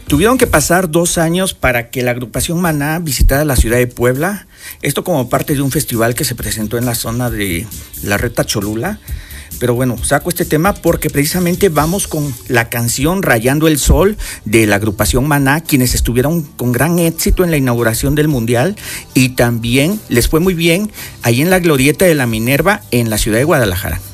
Tuvieron que pasar 2 años para que la agrupación Maná visitara la ciudad de Puebla, esto como parte de un festival que se presentó en la zona de la Reta Cholula. Pero bueno, saco este tema porque precisamente vamos con la canción Rayando el Sol de la agrupación Maná, quienes estuvieron con gran éxito en la inauguración del Mundial y también les fue muy bien ahí en la Glorieta de la Minerva en la ciudad de Guadalajara.